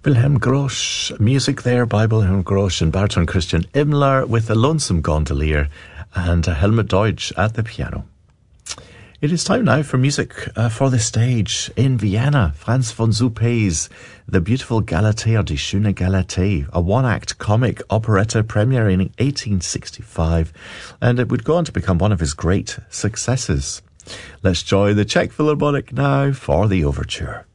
Wilhelm Grosch, music there by Wilhelm Grosch and baritone Christian Immler with a lonesome gondolier and Helmut Deutsch at the piano. It is time now for music for the stage in Vienna. Franz von Suppé's The Beautiful Galatea, Die Schöne Galatea, a one-act comic operetta premiering in 1865, and it would go on to become one of his great successes. Let's join the Czech Philharmonic now for the overture.